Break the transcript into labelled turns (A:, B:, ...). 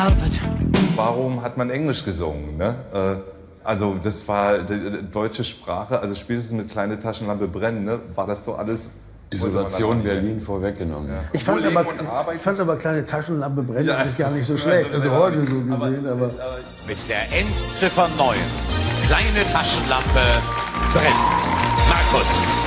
A: Arbeit.
B: Warum hat man Englisch gesungen? Ne? Also das war die deutsche Sprache, also spätestens mit kleine Taschenlampe brennen, ne? War das so alles...
C: Isolation Berlin vorweggenommen. Ja.
D: Ich fand aber kleine Taschenlampe brennen eigentlich gar nicht so schlecht. Also heute so gesehen, aber...
A: Mit der Endziffer 9. Kleine Taschenlampe brennt. Markus.